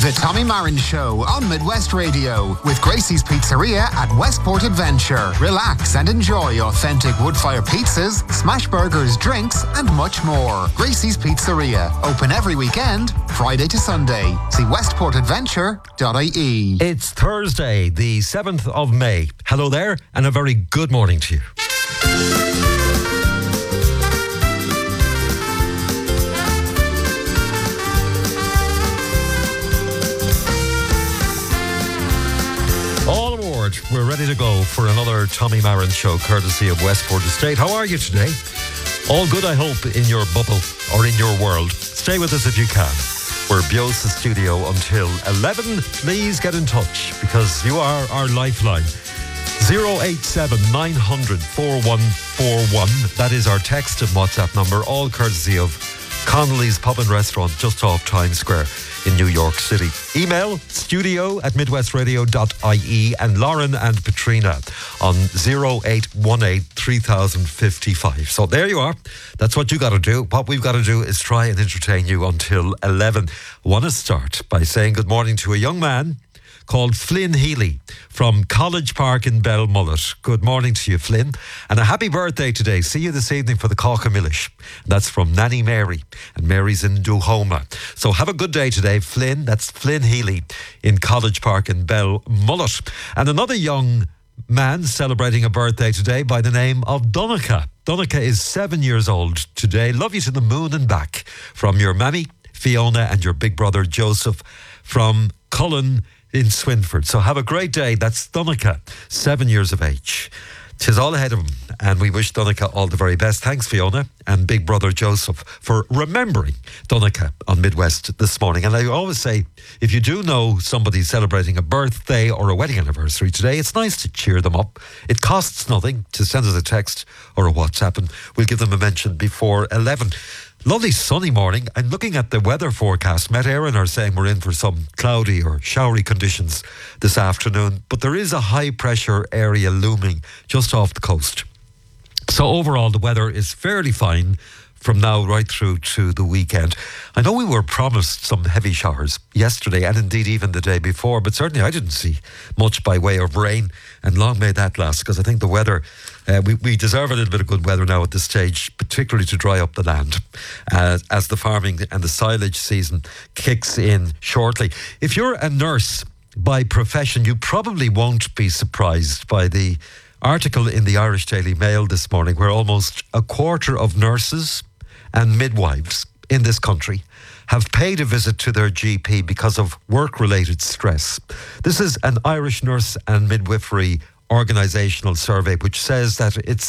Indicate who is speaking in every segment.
Speaker 1: The Tommy Marin Show on Midwest Radio with Gracie's Pizzeria at Westport Adventure. Relax and enjoy authentic wood-fire pizzas, smash burgers, drinks and much more. Gracie's Pizzeria, open every weekend, Friday to Sunday. See westportadventure.ie.
Speaker 2: It's Thursday, the 7th of May. Hello there and a very good morning to you. All aboard. We're ready to go for another Tommy Marin Show, courtesy of Westport Estate. How are you today? All good, I hope, in your bubble or in your world. Stay with us if you can. We're Biosa Studio until 11. Please get in touch because you are our lifeline. 087 900 4141. That is our text and WhatsApp number, all courtesy of Connolly's Pub and Restaurant just off Times Square in New York City. Email studio@midwestradio.ie and Lauren and Petrina on 0818 3055. So there you are. That's what you got to do. What we've got to do is try and entertain you until 11. I want to start by saying good morning to a young man called Flynn Healy from College Park in Belmullet. Good morning to you, Flynn. And a happy birthday today. See you this evening for the Caucamillish. That's from Nanny Mary. And Mary's in Duhoma. So have a good day today, Flynn. That's Flynn Healy in College Park in Belmullet. And another young man celebrating a birthday today by the name of Donica. Donica is 7 years old today. Love you to the moon and back. From your mammy, Fiona, and your big brother, Joseph, from Cullen in Swinford. So have a great day. That's Donica, 7 years of age. 'Tis all ahead of him, and we wish Donica all the very best. Thanks, Fiona, and big brother Joseph, for remembering Donica on Midwest this morning. And I always say, if you do know somebody celebrating a birthday or a wedding anniversary today, it's nice to cheer them up. It costs nothing to send us a text or a WhatsApp, and we'll give them a mention before 11. Lovely sunny morning. I'm looking at the weather forecast. Met Aaron are saying we're in for some cloudy or showery conditions this afternoon, but there is a high pressure area looming just off the coast. So overall, the weather is fairly fine from now right through to the weekend. I know we were promised some heavy showers yesterday and indeed even the day before, but certainly I didn't see much by way of rain, and long may that last, because I think the weather, we deserve a little bit of good weather now at this stage, particularly to dry up the land as the farming and the silage season kicks in shortly. If you're a nurse by profession, you probably won't be surprised by the article in the Irish Daily Mail this morning where almost a quarter of nurses and midwives in this country have paid a visit to their GP because of work-related stress. This is an Irish Nurse and Midwifery organisational survey which says that its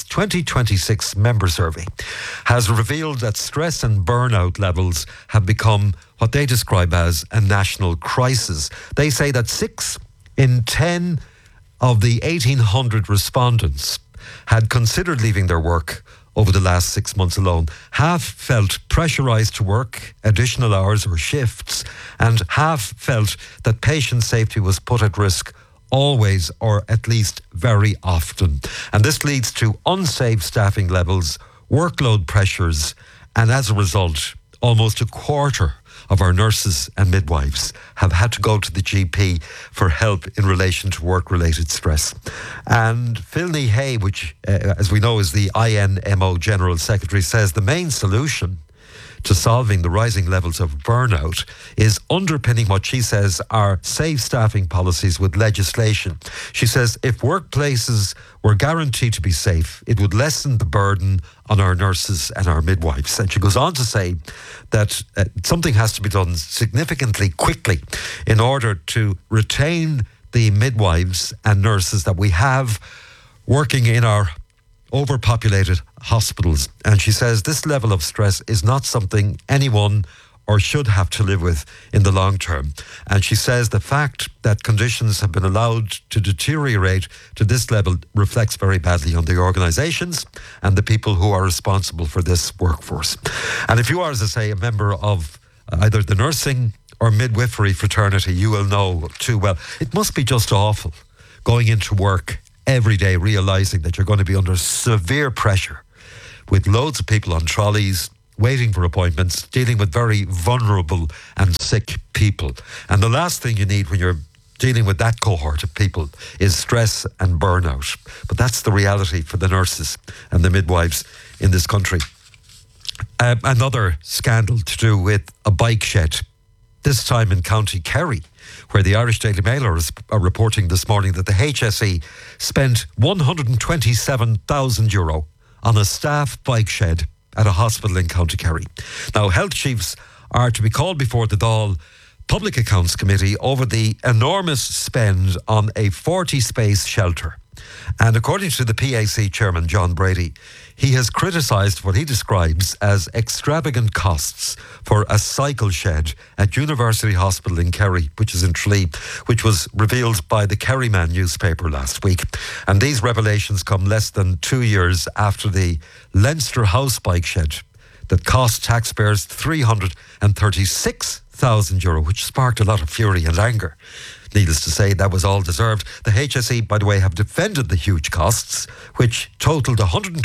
Speaker 2: 2026 member survey has revealed that stress and burnout levels have become what they describe as a national crisis. They say that 6 in 10 of the 1,800 respondents had considered leaving their work over the last 6 months alone. Half felt pressurised to work additional hours or shifts, and half felt that patient safety was put at risk always or at least very often. And this leads to unsafe staffing levels, workload pressures, and as a result, almost a quarter of our nurses and midwives have had to go to the GP for help in relation to work-related stress. And Phil Hay, which, as we know, is the INMO General Secretary, says the main solution to solving the rising levels of burnout is underpinning what she says are safe staffing policies with legislation. She says if workplaces were guaranteed to be safe, it would lessen the burden on our nurses and our midwives. And she goes on to say that something has to be done significantly quickly in order to retain the midwives and nurses that we have working in our overpopulated hospitals. And she says this level of stress is not something anyone or should have to live with in the long term. And she says the fact that conditions have been allowed to deteriorate to this level reflects very badly on the organisations and the people who are responsible for this workforce. And if you are, as I say, a member of either the nursing or midwifery fraternity, you will know too well, it must be just awful going into work every day realising that you're going to be under severe pressure with loads of people on trolleys, waiting for appointments, dealing with very vulnerable and sick people. And the last thing you need when you're dealing with that cohort of people is stress and burnout. But that's the reality for the nurses and the midwives in this country. Another scandal to do with a bike shed, this time in County Kerry, where the Irish Daily Mail are reporting this morning that the HSE spent €127,000 on a staff bike shed at a hospital in County Kerry. Now, health chiefs are to be called before the Dáil Public Accounts Committee over the enormous spend on a 40-space shelter. And according to the PAC chairman, John Brady, he has criticised what he describes as extravagant costs for a cycle shed at University Hospital in Kerry, which is in Tralee, which was revealed by the Kerryman newspaper last week. And these revelations come less than 2 years after the Leinster House bike shed that cost taxpayers €336,000, which sparked a lot of fury and anger. Needless to say, that was all deserved. The HSE, by the way, have defended the huge costs, which totaled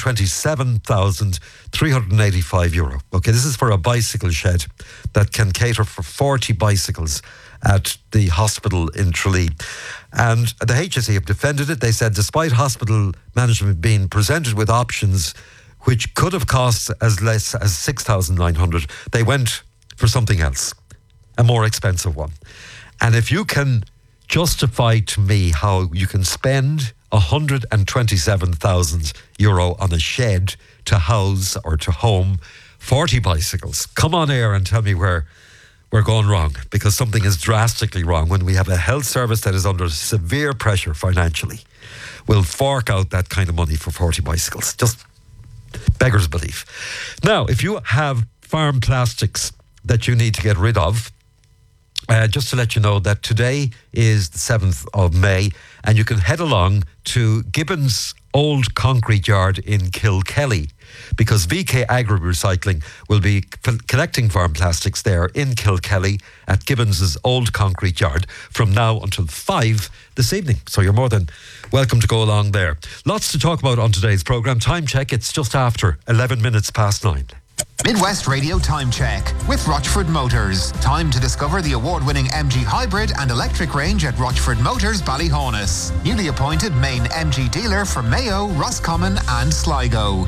Speaker 2: €127,385. Okay, this is for a bicycle shed that can cater for 40 bicycles at the hospital in Tralee. And the HSE have defended it. They said despite hospital management being presented with options which could have cost as less as $6,900, they went for something else, a more expensive one. And if you can justify to me how you can spend €127,000 on a shed to house or to home 40 bicycles, come on air and tell me where we're going wrong, because something is drastically wrong when we have a health service that is under severe pressure financially. We'll fork out that kind of money for 40 bicycles. Just beggars belief. Now, if you have farm plastics that you need to get rid of, just to let you know that today is the 7th of May and you can head along to Gibbons Old Concrete Yard in Kilkelly, because VK Agri Recycling will be collecting farm plastics there in Kilkelly at Gibbons' Old Concrete Yard from now until 5 this evening. So you're more than welcome to go along there. Lots to talk about on today's programme. Time check, it's just after 11 minutes past 9.
Speaker 1: Midwest Radio Time Check with Rochford Motors. Time to discover the award-winning MG hybrid and electric range at Rochford Motors, Ballyhonus. Newly appointed main MG dealer for Mayo, Roscommon and Sligo.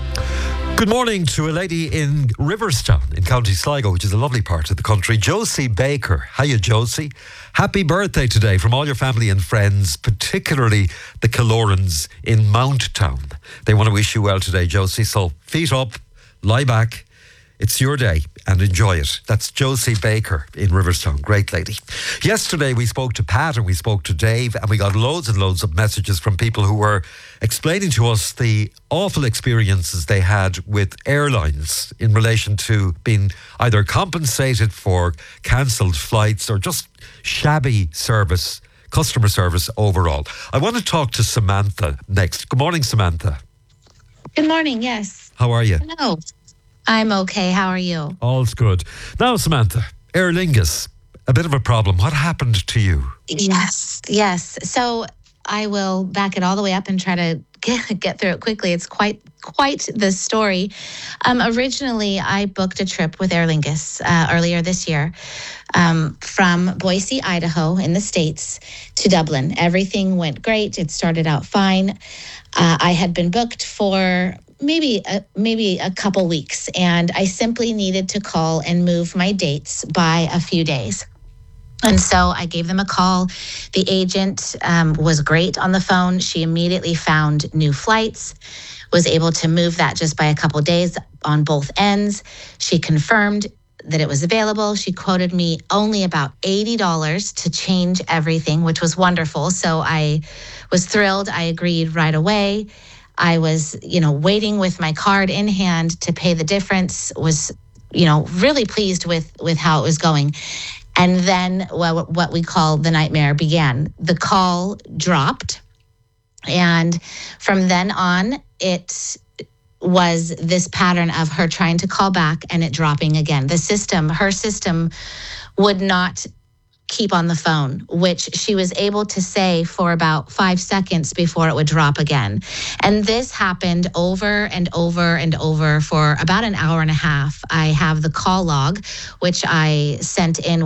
Speaker 2: Good morning to a lady in Riverstown in County Sligo, which is a lovely part of the country. Josie Baker. Hiya, Josie. Happy birthday today from all your family and friends, particularly the Killorans in Mounttown. They want to wish you well today, Josie. So feet up, lie back. It's your day and enjoy it. That's Josie Baker in Riverstown. Great lady. Yesterday we spoke to Pat and we spoke to Dave, and we got loads and loads of messages from people who were explaining to us the awful experiences they had with airlines in relation to being either compensated for cancelled flights or just shabby service, customer service overall. I want to talk to Samantha next. Good morning, Samantha.
Speaker 3: Good morning, yes.
Speaker 2: How are you?
Speaker 3: Hello. I'm okay. How are you?
Speaker 2: All's good. Now, Samantha, Aer Lingus, a bit of a problem. What happened to you?
Speaker 3: Yes. So I will back it all the way up and try to get through it quickly. It's quite the story. Originally, I booked a trip with Aer Lingus earlier this year from Boise, Idaho, in the States to Dublin. Everything went great. It started out fine. I had been booked for maybe a couple weeks, and I simply needed to call and move my dates by a few days. And so I gave them a call. The agent was great on the phone. She immediately found new flights, was able to move that just by a couple days on both ends. She confirmed that it was available. She quoted me only about $80 to change everything, which was wonderful. So I was thrilled. I agreed right away. I was, waiting with my card in hand to pay the difference, was, really pleased with how it was going. And then what we call the nightmare began. The call dropped. And from then on, it was this pattern of her trying to call back and it dropping again. Her system would not keep on the phone, which she was able to say for about 5 seconds before it would drop again. And this happened over and over and over for about an hour and a half. I have the call log, which I sent in